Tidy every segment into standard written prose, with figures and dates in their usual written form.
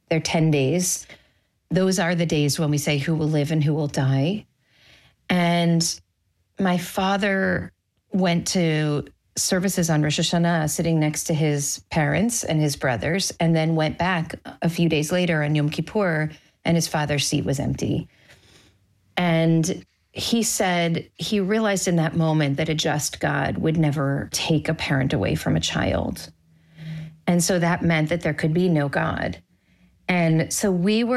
They're 10 days. Those are the days when we say who will live and who will die. And my father went to services on Rosh Hashanah sitting next to his parents and his brothers, and then went back a few days later on Yom Kippur, and his father's seat was empty. And he said he realized in that moment that a just God would never take a parent away from a child. And so that meant that there could be no God. And so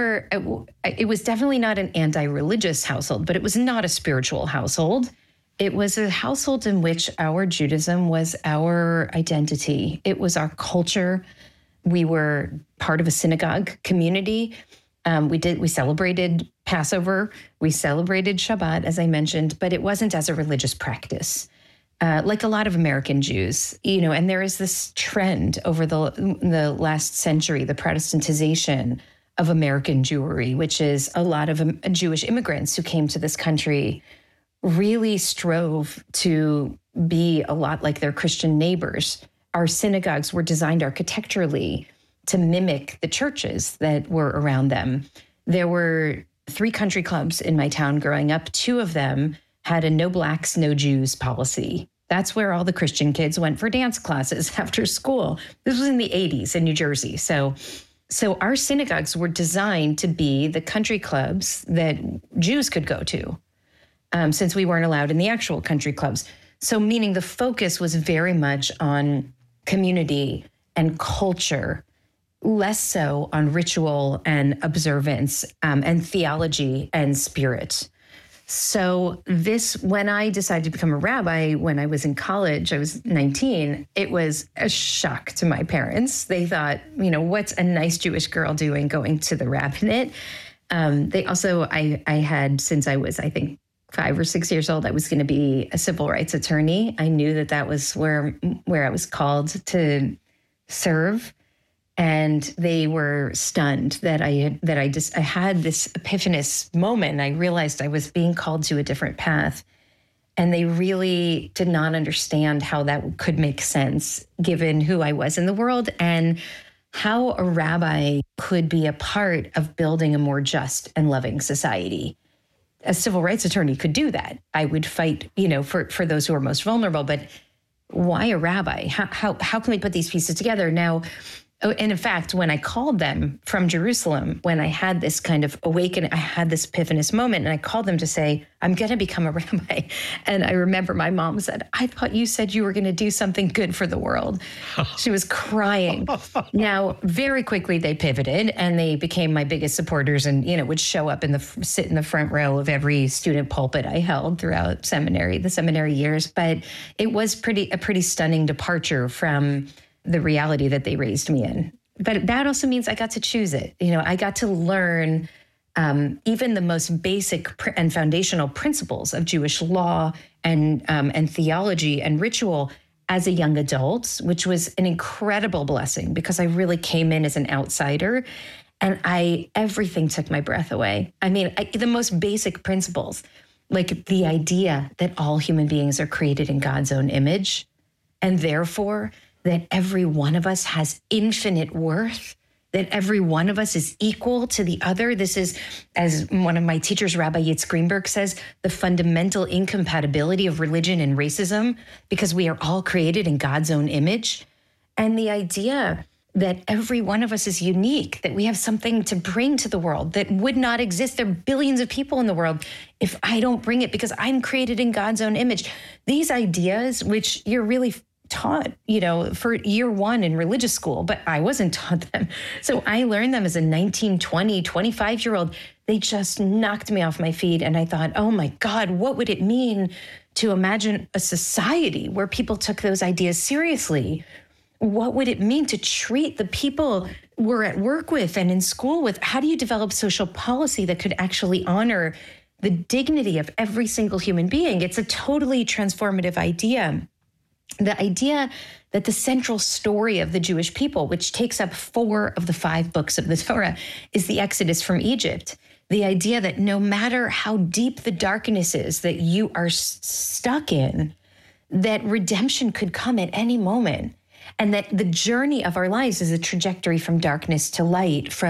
it was definitely not an anti-religious household, but it was not a spiritual household. It was a household in which our Judaism was our identity. It was our culture. We were part of a synagogue community. We celebrated Passover. We celebrated Shabbat, as I mentioned, but it wasn't as a religious practice. Like a lot of American Jews, and there is this trend over the last century, the Protestantization of American Jewry, which is a lot of Jewish immigrants who came to this country really strove to be a lot like their Christian neighbors. Our synagogues were designed architecturally to mimic the churches that were around them. There were 3 country clubs in my town growing up. 2 of them had a no blacks, no Jews policy. That's where all the Christian kids went for dance classes after school. This was in the 80s in New Jersey. So our synagogues were designed to be the country clubs that Jews could go to, since we weren't allowed in the actual country clubs. So meaning the focus was very much on community and culture, less so on ritual and observance, and theology and spirit. So when I decided to become a rabbi, when I was in college, I was 19, it was a shock to my parents. They thought, what's a nice Jewish girl doing going to the rabbinate? They also, I had, since I was, I think, 5 or 6 years old, I was going to be a civil rights attorney. I knew that was where I was called to serve. And they were stunned that I had this epiphanous moment. I realized I was being called to a different path. And they really did not understand how that could make sense given who I was in the world and how a rabbi could be a part of building a more just and loving society. A civil rights attorney could do that. I would fight, for those who are most vulnerable, but why a rabbi? How can we put these pieces together? Now, and in fact, when I called them from Jerusalem, when I had this kind of awakening, I had this epiphanous moment, and I called them to say, I'm going to become a rabbi. And I remember my mom said, I thought you said you were going to do something good for the world. She was crying. Now, very quickly, they pivoted, and they became my biggest supporters and, would show up sit in the front row of every student pulpit I held throughout the seminary years. But it was a pretty stunning departure from the reality that they raised me in. But that also means I got to choose it. I got to learn even the most basic and foundational principles of Jewish law and theology and ritual as a young adult, which was an incredible blessing because I really came in as an outsider and everything took my breath away. I mean, the most basic principles, like the idea that all human beings are created in God's own image, and therefore that every one of us has infinite worth, that every one of us is equal to the other. This is, as one of my teachers, Rabbi Yitz Greenberg, says, the fundamental incompatibility of religion and racism, because we are all created in God's own image. And the idea that every one of us is unique, that we have something to bring to the world that would not exist. There are billions of people in the world if I don't bring it because I'm created in God's own image. These ideas, which you're really taught, for year 1 in religious school, but I wasn't taught them. So I learned them as a 19, 20, 25-year-old. They just knocked me off my feet. And I thought, oh my God, what would it mean to imagine a society where people took those ideas seriously? What would it mean to treat the people we're at work with and in school with? How do you develop social policy that could actually honor the dignity of every single human being? It's a totally transformative idea. The idea that the central story of the Jewish people, which takes up 4 of the 5 books of the Torah, is the Exodus from Egypt. The idea that no matter how deep the darkness is that you are stuck in, that redemption could come at any moment. And that the journey of our lives is a trajectory from darkness to light, from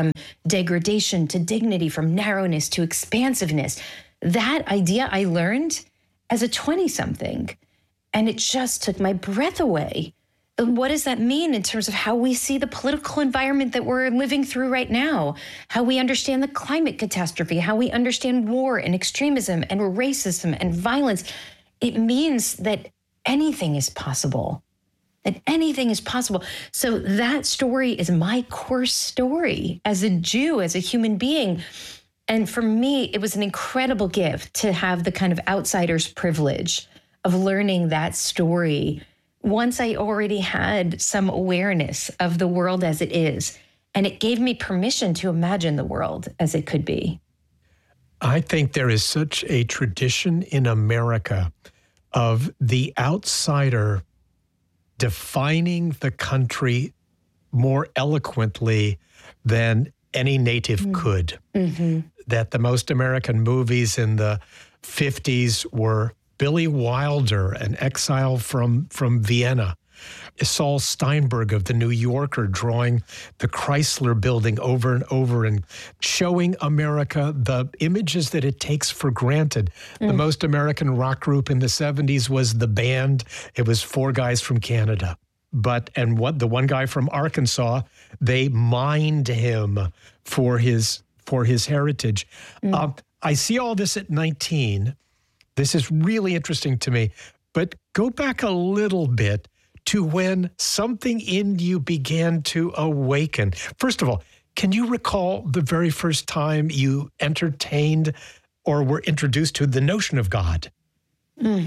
degradation to dignity, from narrowness to expansiveness. That idea I learned as a 20-something, and it just took my breath away. And what does that mean in terms of how we see the political environment that we're living through right now, how we understand the climate catastrophe, how we understand war and extremism and racism and violence? It means that anything is possible, that anything is possible. So that story is my core story as a Jew, as a human being. And for me, it was an incredible gift to have the kind of outsider's privilege of learning that story once I already had some awareness of the world as it is. And it gave me permission to imagine the world as it could be. I think there is such a tradition in America of the outsider defining the country more eloquently than any native could. Mm-hmm. That the most American movies in the 50s were Billy Wilder, an exile from Vienna, Saul Steinberg of The New Yorker drawing the Chrysler Building over and over and showing America the images that it takes for granted. The most American rock group in the 70s was The Band. It was four guys from Canada. The one guy from Arkansas, they mined him for his heritage. I see all this at 19. This is really interesting to me. But go back a little bit to when something in you began to awaken. First of all, can you recall the very first time you entertained or were introduced to the notion of God? What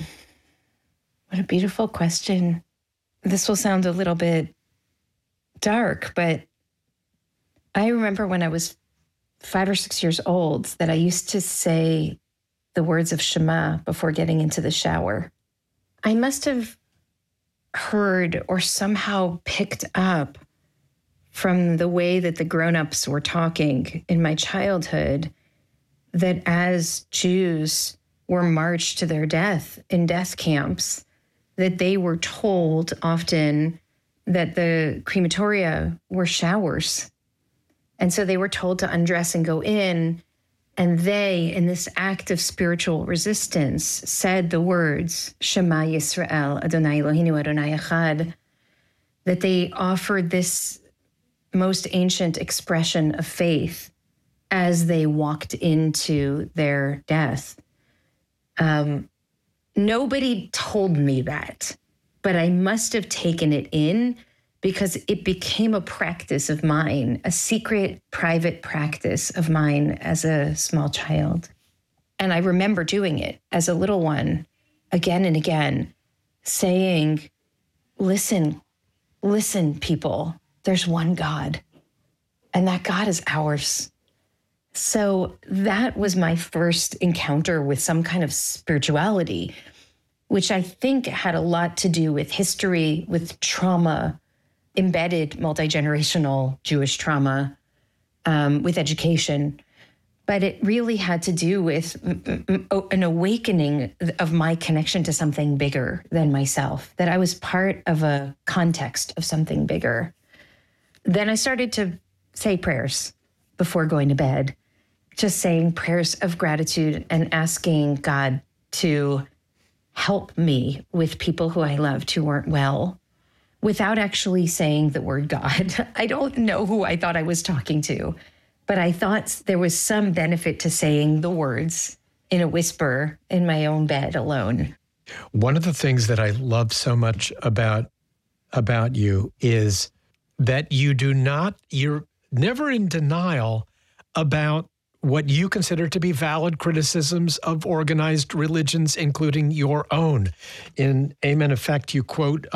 a beautiful question. This will sound a little bit dark, but I remember when I was 5 or 6 years old that I used to say the words of Shema before getting into the shower. I must have heard or somehow picked up from the way that the grown-ups were talking in my childhood that as Jews were marched to their death in death camps, that they were told often that the crematoria were showers. And so they were told to undress and go in. And they, in this act of spiritual resistance, said the words, Shema Yisrael, Adonai Eloheinu, Adonai Echad, that they offered this most ancient expression of faith as they walked into their death. Nobody told me that, but I must have taken it in because it became a practice of mine, a secret, private practice of mine as a small child. And I remember doing it as a little one, again and again, saying, listen, people, there's one God, and that God is ours. So that was my first encounter with some kind of spirituality, which I think had a lot to do with history, with trauma, embedded multi-generational Jewish trauma, with education. But it really had to do with an awakening of my connection to something bigger than myself, that I was part of a context of something bigger. Then I started to say prayers before going to bed, just saying prayers of gratitude and asking God to help me with people who I loved who weren't well, without actually saying the word God. I don't know who I thought I was talking to, but I thought there was some benefit to saying the words in a whisper in my own bed alone. One of the things that I love so much about you is that you're never in denial about what you consider to be valid criticisms of organized religions, including your own. In Amen Effect, you quote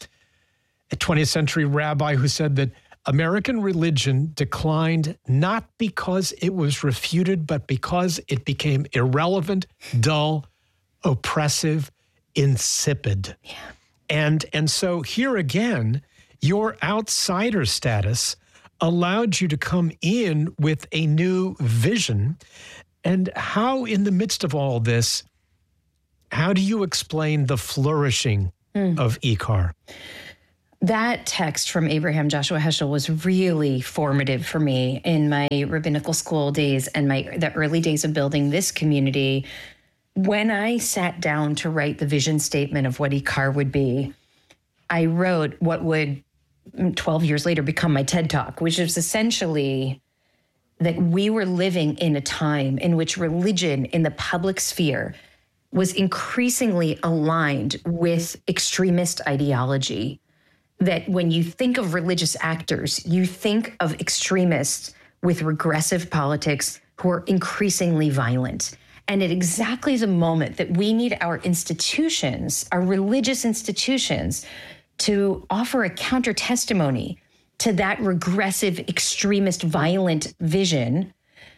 a 20th century rabbi who said that American religion declined not because it was refuted, but because it became irrelevant, dull, oppressive, insipid. Yeah. And so here again, your outsider status allowed you to come in with a new vision. And how, in the midst of all this, how do you explain the flourishing of IKAR? That text from Abraham Joshua Heschel was really formative for me in my rabbinical school days and the early days of building this community. When I sat down to write the vision statement of what IKAR would be, I wrote what would 12 years later become my TED Talk, which is essentially that we were living in a time in which religion in the public sphere was increasingly aligned with extremist ideology. That when you think of religious actors, you think of extremists with regressive politics who are increasingly violent. And at exactly the moment that we need our institutions, our religious institutions, to offer a counter testimony to that regressive, extremist, violent vision,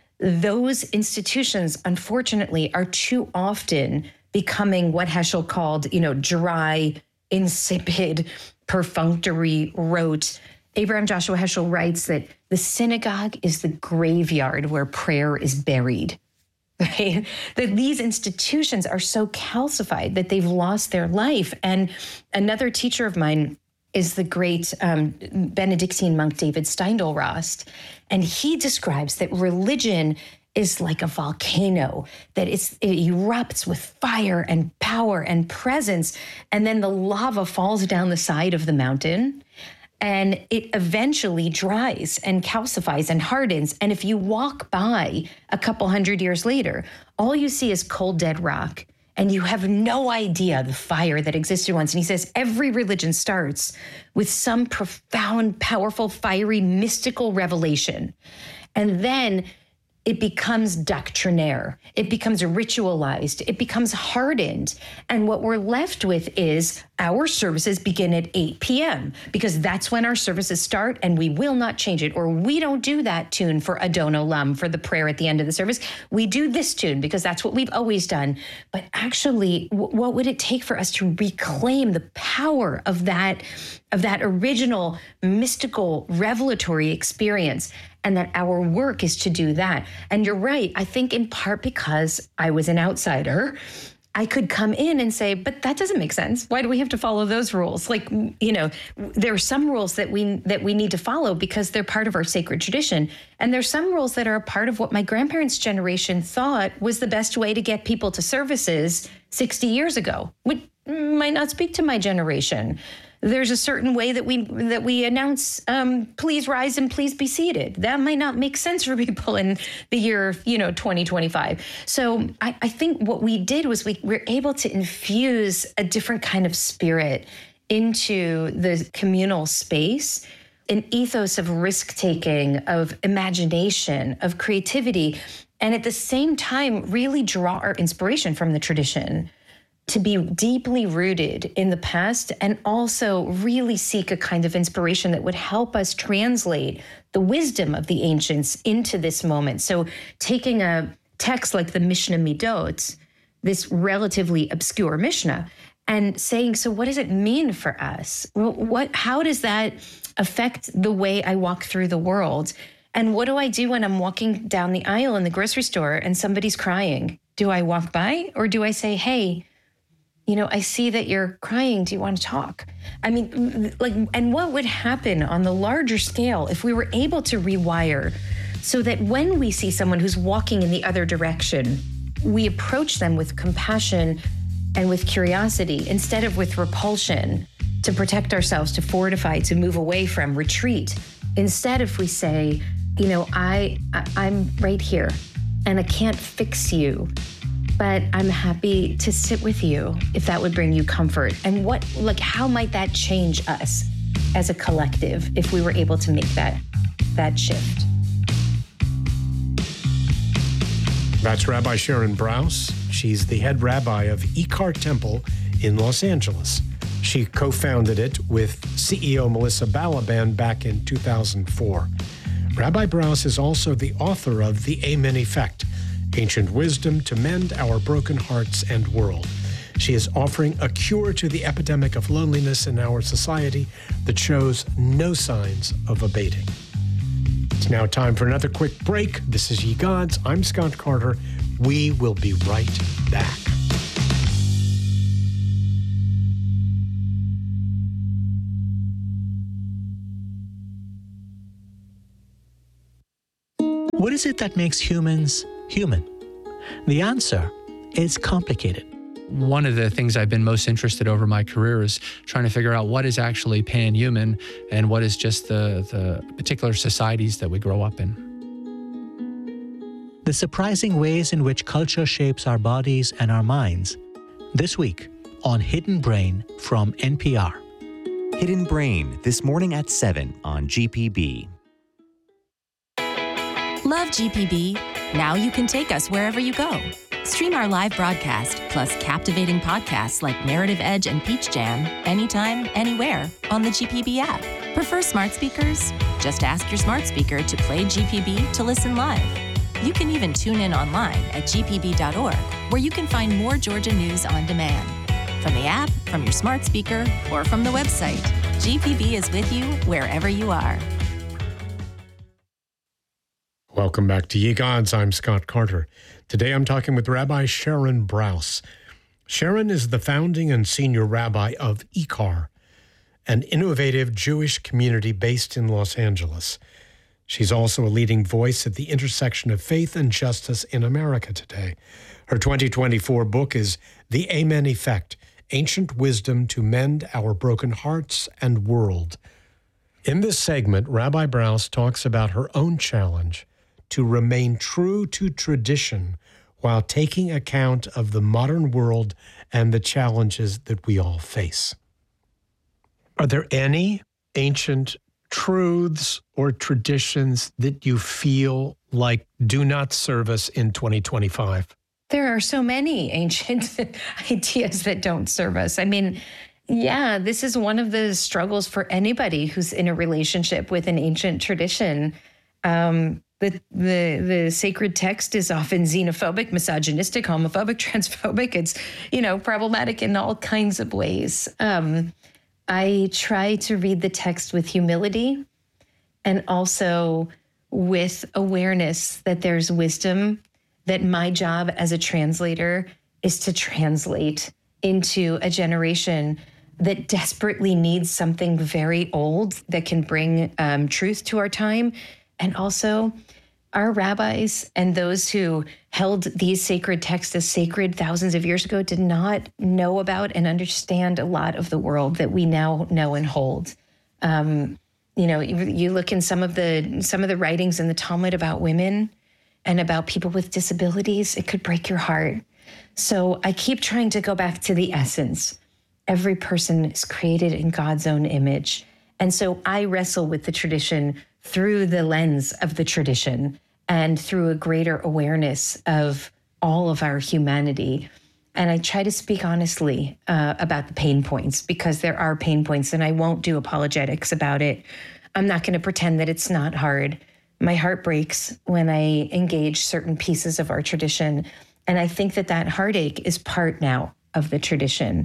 those institutions, unfortunately, are too often becoming what Heschel called, dry, insipid, perfunctory, rote. Abraham Joshua Heschel writes that the synagogue is the graveyard where prayer is buried. Right? That these institutions are so calcified that they've lost their life. And another teacher of mine is the great Benedictine monk David Steindl-Rast. And he describes that religion is like a volcano, that it erupts with fire and power and presence, and then the lava falls down the side of the mountain, and it eventually dries and calcifies and hardens. And if you walk by a couple hundred years later, all you see is cold, dead rock, and you have no idea the fire that existed once. And he says every religion starts with some profound, powerful, fiery, mystical revelation. And then it becomes doctrinaire. It becomes ritualized. It becomes hardened. And what we're left with is our services begin at 8 p.m. because that's when our services start, and we will not change it. Or we don't do that tune for Adon Olam, for the prayer at the end of the service. We do this tune because that's what we've always done. But actually, what would it take for us to reclaim the power of that original mystical revelatory experience? And that our work is to do that. And you're right. I think in part because I was an outsider, I could come in and say, but that doesn't make sense. Why do we have to follow those rules? Like, there are some rules that we need to follow because they're part of our sacred tradition. And there's some rules that are a part of what my grandparents' generation thought was the best way to get people to services 60 years ago, which might not speak to my generation. There's a certain way that we announce, please rise and please be seated. That might not make sense for people in the year, 2025. So I think what we did was we were able to infuse a different kind of spirit into the communal space, an ethos of risk-taking, of imagination, of creativity, and at the same time, really draw our inspiration from the tradition to be deeply rooted in the past and also really seek a kind of inspiration that would help us translate the wisdom of the ancients into this moment. So taking a text like the Mishnah Midot, this relatively obscure Mishnah, and saying, so what does it mean for us? How does that affect the way I walk through the world? And what do I do when I'm walking down the aisle in the grocery store and somebody's crying? Do I walk by or do I say, hey, I see that you're crying. Do you want to talk? I mean, and what would happen on the larger scale if we were able to rewire so that when we see someone who's walking in the other direction, we approach them with compassion and with curiosity instead of with repulsion, to protect ourselves, to fortify, to move away from, retreat. Instead, if we say, I'm right here and I can't fix you, but I'm happy to sit with you if that would bring you comfort. And how might that change us as a collective if we were able to make that shift? That's Rabbi Sharon Brous. She's the head rabbi of IKAR Temple in Los Angeles. She co-founded it with CEO Melissa Balaban back in 2004. Rabbi Brous is also the author of The Amen Effect, Ancient Wisdom to Mend Our Broken Hearts and World. She is offering a cure to the epidemic of loneliness in our society that shows no signs of abating. It's now time for another quick break. This is Ye Gods. I'm Scott Carter. We will be right back. What is it that makes humans human? The answer is complicated. One of the things I've been most interested over my career is trying to figure out what is actually pan-human and what is just the particular societies that we grow up in. The surprising ways in which culture shapes our bodies and our minds. This week on Hidden Brain from NPR. Hidden Brain, this morning at 7 on GPB. Love GPB? Now you can take us wherever you go. Stream our live broadcast, plus captivating podcasts like Narrative Edge and Peach Jam, anytime, anywhere on the GPB app. Prefer smart speakers? Just ask your smart speaker to play GPB to listen live. You can even tune in online at gpb.org, where you can find more Georgia news on demand. From the app, from your smart speaker, or from the website, GPB is with you wherever you are. Welcome back to Ye Gods. I'm Scott Carter. Today I'm talking with Rabbi Sharon Brous. Sharon is the founding and senior rabbi of IKAR, an innovative Jewish community based in Los Angeles. She's also a leading voice at the intersection of faith and justice in America today. Her 2024 book is The Amen Effect, Ancient Wisdom to Mend Our Broken Hearts and World. In this segment, Rabbi Brous talks about her own challenge to remain true to tradition while taking account of the modern world and the challenges that we all face. Are there any ancient truths or traditions that you feel like do not serve us in 2025? There are so many ancient ideas that don't serve us. I mean, yeah, this is one of the struggles for anybody who's in a relationship with an ancient tradition. The sacred text is often xenophobic, misogynistic, homophobic, transphobic. It's, problematic in all kinds of ways. I try to read the text with humility and also with awareness that there's wisdom, that my job as a translator is to translate into a generation that desperately needs something very old that can bring truth to our time. And also, our rabbis and those who held these sacred texts as sacred thousands of years ago did not know about and understand a lot of the world that we now know and hold. You look in some of the writings in the Talmud about women and about people with disabilities, it could break your heart. So I keep trying to go back to the essence. Every person is created in God's own image. And so I wrestle with the tradition through the lens of the tradition and through a greater awareness of all of our humanity. And I try to speak honestly about the pain points, because there are pain points, and I won't do apologetics about it. I'm not going to pretend that it's not hard. My heart breaks when I engage certain pieces of our tradition. And I think that heartache is part now of the tradition.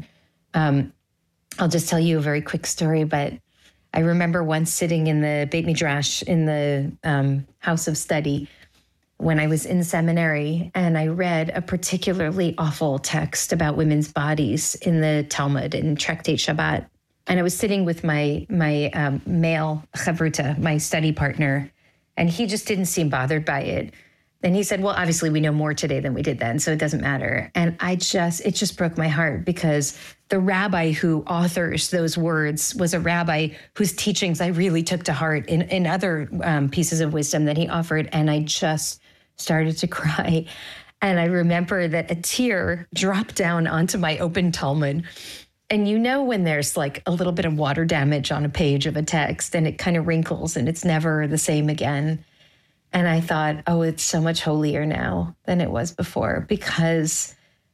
I'll just tell you a very quick story, but I remember once sitting in the Beit Midrash in the house of study when I was in seminary, and I read a particularly awful text about women's bodies in the Talmud in Tractate Shabbat. And I was sitting with my male chavruta, my study partner, and he just didn't seem bothered by it. And he said, well, obviously we know more today than we did then, so it doesn't matter. And it just broke my heart, because the rabbi who authors those words was a rabbi whose teachings I really took to heart in other pieces of wisdom that he offered. And I just started to cry. And I remember that a tear dropped down onto my open Talmud. And when there's like a little bit of water damage on a page of a text and it kind of wrinkles and it's never the same again. And I thought, oh, it's so much holier now than it was before, because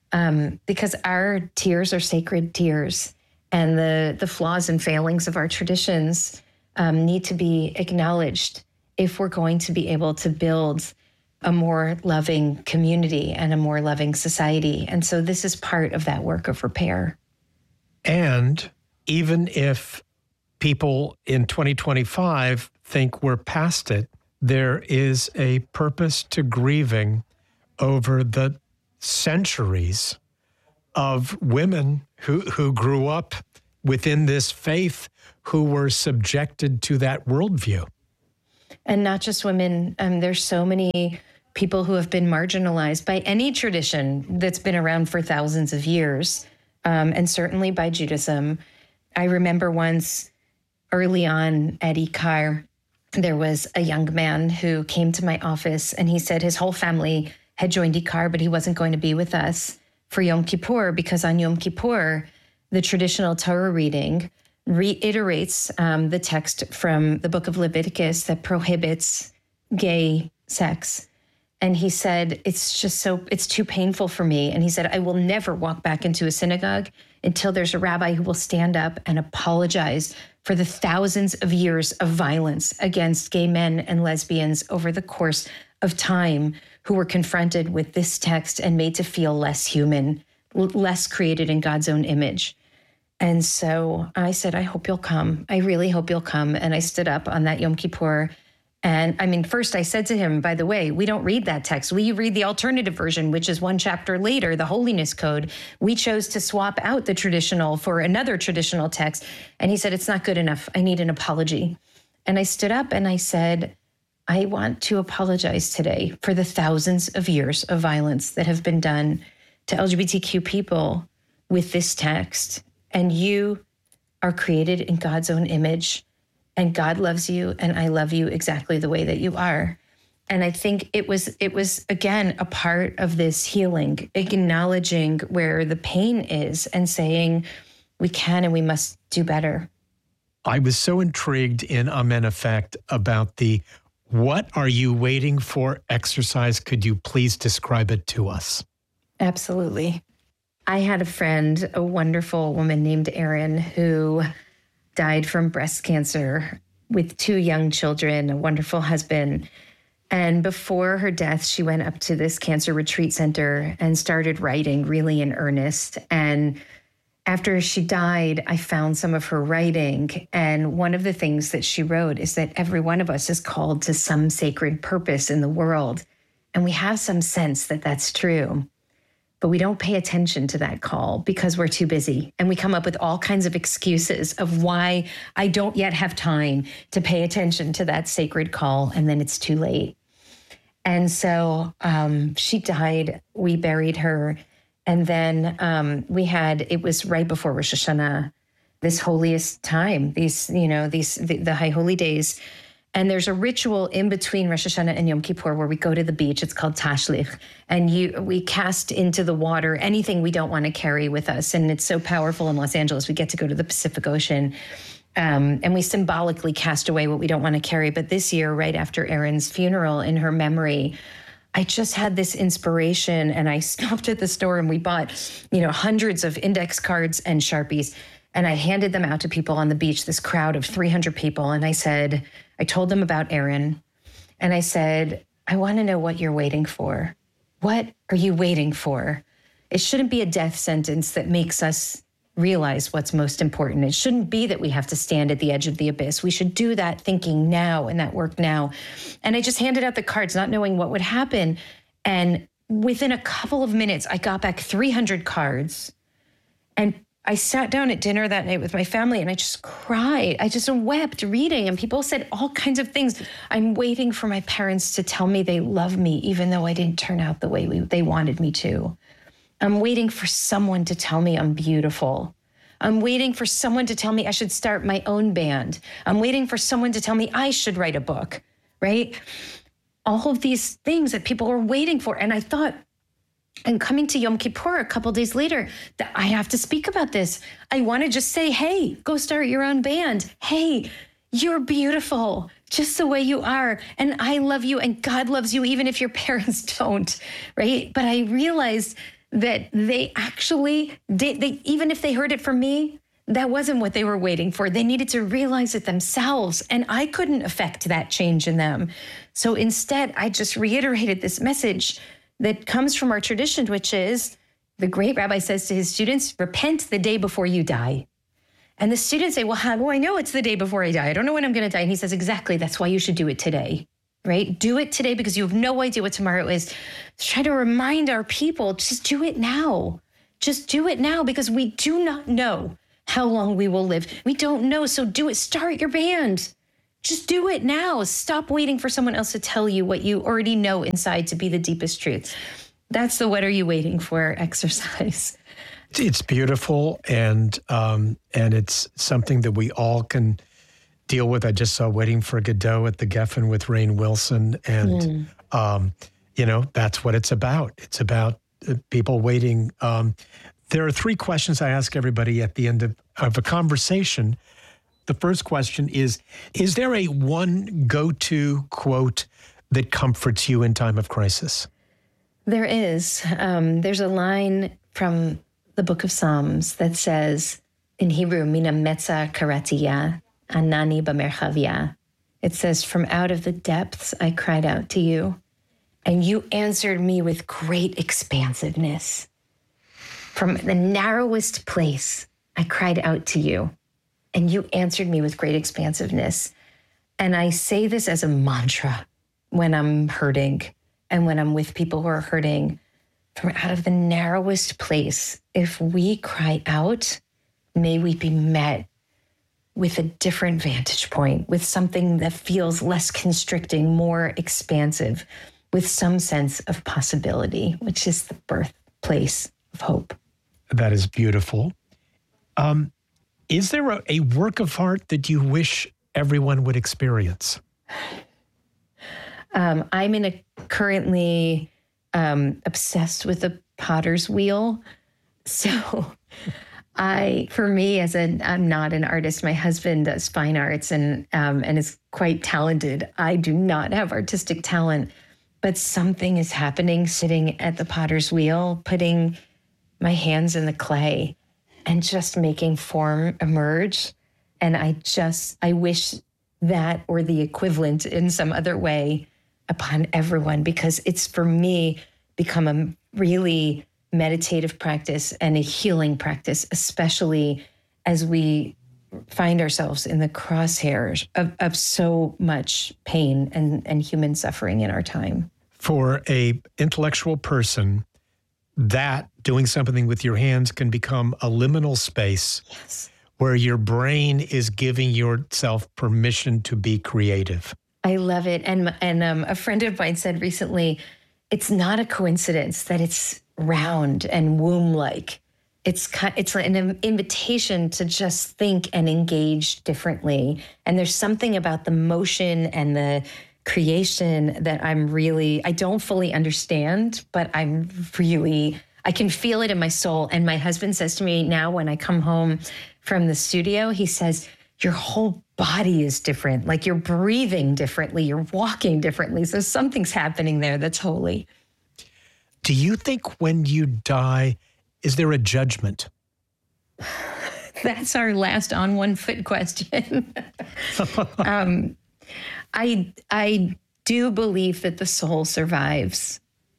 our tears are sacred tears, and the flaws and failings of our traditions need to be acknowledged if we're going to be able to build a more loving community and a more loving society. And so this is part of that work of repair. And even if people in 2025 think we're past it, there is a purpose to grieving over the centuries of women who grew up within this faith, who were subjected to that worldview. And not just women. There's so many people who have been marginalized by any tradition that's been around for thousands of years, and certainly by Judaism. I remember once early on at Ikar, there was a young man who came to my office and he said his whole family had joined Ikar, but he wasn't going to be with us for Yom Kippur because on Yom Kippur, the traditional Torah reading reiterates the text from the book of Leviticus that prohibits gay sex. And he said, it's too painful for me. And he said, I will never walk back into a synagogue until there's a rabbi who will stand up and apologize for the thousands of years of violence against gay men and lesbians over the course of time, who were confronted with this text and made to feel less human, less created in God's own image. And so I said, I hope you'll come. I really hope you'll come. And I stood up on that Yom Kippur. And first I said to him, by the way, we don't read that text. We read the alternative version, which is one chapter later, the Holiness Code. We chose to swap out the traditional for another traditional text. And he said, it's not good enough. I need an apology. And I stood up and I said, I want to apologize today for the thousands of years of violence that have been done to LGBTQ people with this text. And you are created in God's own image, and God loves you, and I love you exactly the way that you are. And I think it was again a part of this healing, acknowledging where the pain is and saying we can and we must do better. I was so intrigued in Amen Effect about the "What are you waiting for?" exercise. Could you please describe it to us? Absolutely. I had a friend, a wonderful woman named Erin, who died from breast cancer with 2 young children, a wonderful husband. And before her death, she went up to this cancer retreat center and started writing really in earnest. And after she died, I found some of her writing. And one of the things that she wrote is that every one of us is called to some sacred purpose in the world. And we have some sense that that's true. But we don't pay attention to that call because we're too busy. And we come up with all kinds of excuses of why I don't yet have time to pay attention to that sacred call. And then it's too late. And so she died. We buried her. And then it was right before Rosh Hashanah, this holiest time, the high holy days. And there's a ritual in between Rosh Hashanah and Yom Kippur where we go to the beach. It's called Tashlich. And we cast into the water anything we don't want to carry with us. And it's so powerful in Los Angeles. We get to go to the Pacific Ocean. And we symbolically cast away what we don't want to carry. But this year, right after Erin's funeral, in her memory, I just had this inspiration. And I stopped at the store and we bought, hundreds of index cards and Sharpies. And I handed them out to people on the beach, this crowd of 300 people. And I told them about Erin. And I said, I want to know what you're waiting for. What are you waiting for? It shouldn't be a death sentence that makes us realize what's most important. It shouldn't be that we have to stand at the edge of the abyss. We should do that thinking now and that work now. And I just handed out the cards, not knowing what would happen. And within a couple of minutes, I got back 300 cards. And I sat down at dinner that night with my family and I just cried. I just wept reading, and people said all kinds of things. I'm waiting for my parents to tell me they love me, even though I didn't turn out the way they wanted me to. I'm waiting for someone to tell me I'm beautiful. I'm waiting for someone to tell me I should start my own band. I'm waiting for someone to tell me I should write a book, right? All of these things that people are waiting for. And I thought, and coming to Yom Kippur a couple days later, that I have to speak about this. I want to just say, hey, go start your own band. Hey, you're beautiful just the way you are. And I love you and God loves you, even if your parents don't, right? But I realized that they actually did, even if they heard it from me, that wasn't what they were waiting for. They needed to realize it themselves. And I couldn't affect that change in them. So instead, I just reiterated this message that comes from our tradition, which is the great rabbi says to his students, repent the day before you die. And the students say, well, how do I know it's the day before I die? I don't know when I'm going to die. And he says, exactly, that's why you should do it today, right? Do it today because you have no idea what tomorrow is. Let's try to remind our people, just do it now. Just do it now because we do not know how long we will live. We don't know, so do it. Start your band. Just do it now. Stop waiting for someone else to tell you what you already know inside to be the deepest truth. That's the what are you waiting for exercise. It's beautiful, and it's something that we all can deal with. I just saw Waiting for Godot at the Geffen with Rainn Wilson, and that's what it's about. It's about people waiting. There are 3 questions I ask everybody at the end of a conversation. The first question is there a one go-to quote that comforts you in time of crisis? There is. There's a line from the book of Psalms that says in Hebrew, Mina metza karatiya, anani b'merchavia. It says, from out of the depths I cried out to you, and you answered me with great expansiveness. From the narrowest place I cried out to you, and you answered me with great expansiveness. And I say this as a mantra when I'm hurting and when I'm with people who are hurting. From out of the narrowest place, if we cry out, may we be met with a different vantage point, with something that feels less constricting, more expansive, with some sense of possibility, which is the birthplace of hope. That is beautiful. Is there a work of art that you wish everyone would experience? I'm currently obsessed with the potter's wheel. So for me, I'm not an artist. My husband does fine arts and is quite talented. I do not have artistic talent, but something is happening sitting at the potter's wheel, putting my hands in the clay and just making form emerge. And I wish that or the equivalent in some other way upon everyone, because it's, for me, become a really meditative practice and a healing practice, especially as we find ourselves in the crosshairs of so much pain and human suffering in our time. For a intellectual person, that doing something with your hands can become a liminal space. Yes. Where your brain is giving yourself permission to be creative. I love it. And a friend of mine said recently, it's not a coincidence that it's round and womb-like. It's like an invitation to just think and engage differently. And there's something about the motion and the creation that I don't fully understand, but I can feel it in my soul. And my husband says to me now when I come home from the studio, he says, your whole body is different. Like you're breathing differently, you're walking differently. So something's happening there that's holy. Do you think when you die, is there a judgment? That's our last on one foot question. I do believe that the soul survives.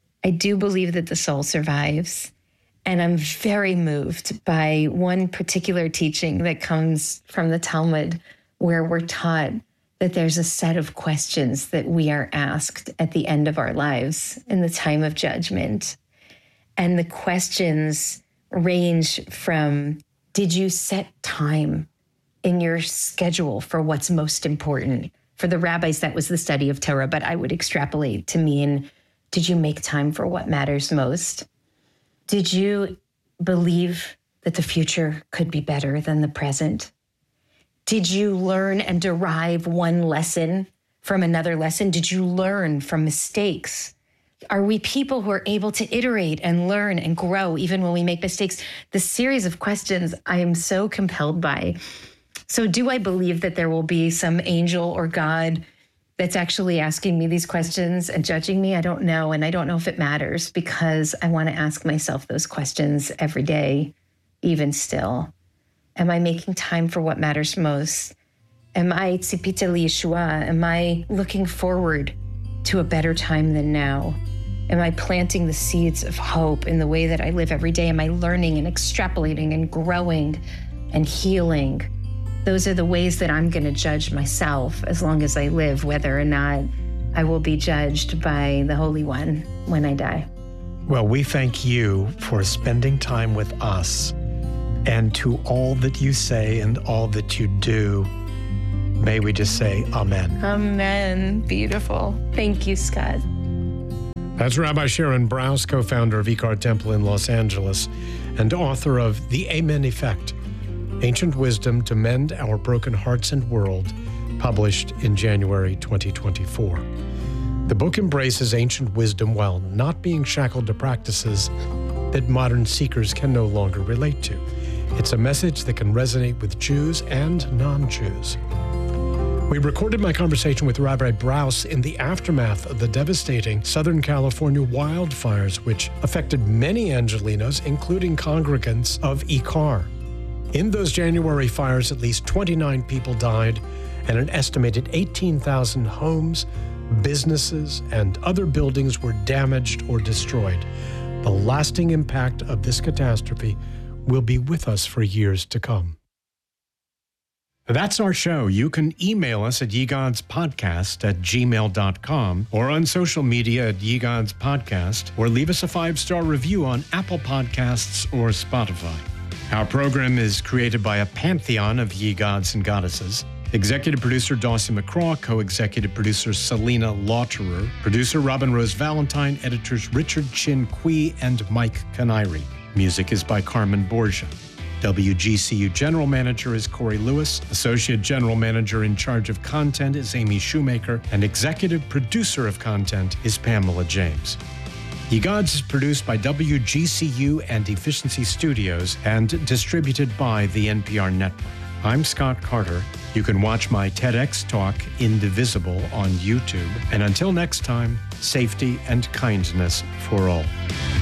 And I'm very moved by one particular teaching that comes from the Talmud, where we're taught that there's a set of questions that we are asked at the end of our lives in the time of judgment. And the questions range from, did you set time in your schedule for what's most important? For the rabbis, that was the study of Torah, but I would extrapolate to mean, did you make time for what matters most? Did you believe that the future could be better than the present? Did you learn and derive one lesson from another lesson? Did you learn from mistakes? Are we people who are able to iterate and learn and grow even when we make mistakes? The series of questions I am so compelled by. So do I believe that there will be some angel or God that's actually asking me these questions and judging me? I don't know. And I don't know if it matters, because I want to ask myself those questions every day, even still. Am I making time for what matters most? Am I tzipita liyeshua? Am I looking forward to a better time than now? Am I planting the seeds of hope in the way that I live every day? Am I learning and extrapolating and growing and healing? Those are the ways that I'm going to judge myself as long as I live, whether or not I will be judged by the Holy One when I die. Well, we thank you for spending time with us, and to all that you say and all that you do. May we just say amen. Amen. Beautiful. Thank you, Scott. That's Rabbi Sharon Brous, co-founder of Ikar Temple in Los Angeles and author of The Amen Effect, Ancient Wisdom to Mend Our Broken Hearts and World, published in January 2024. The book embraces ancient wisdom while not being shackled to practices that modern seekers can no longer relate to. It's a message that can resonate with Jews and non-Jews. We recorded my conversation with Rabbi Brous in the aftermath of the devastating Southern California wildfires, which affected many Angelenos, including congregants of Ikar. In those January fires, at least 29 people died, and an estimated 18,000 homes, businesses, and other buildings were damaged or destroyed. The lasting impact of this catastrophe will be with us for years to come. That's our show. You can email us at yegodspodcast@gmail.com or on social media at yegodspodcast, or leave us a 5-star review on Apple Podcasts or Spotify. Our program is created by a pantheon of ye gods and goddesses. Executive producer Dawson McCraw, co-executive producer Selena Lauterer, producer Robin Rose Valentine, editors Richard Chin Kui and Mike Canary. Music is by Carmen Borgia. WGCU General Manager is Corey Lewis. Associate General Manager in charge of content is Amy Shoemaker. And Executive Producer of Content is Pamela James. Ye Gods is produced by WGCU and Efficiency Studios and distributed by the NPR Network. I'm Scott Carter. You can watch my TEDx talk, Indivisible, on YouTube. And until next time, safety and kindness for all.